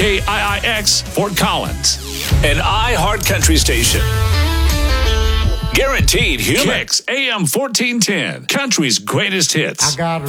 KIIX Fort Collins, an iHeart Country station. Guaranteed human. Kicks AM 1410, country's greatest hits. I got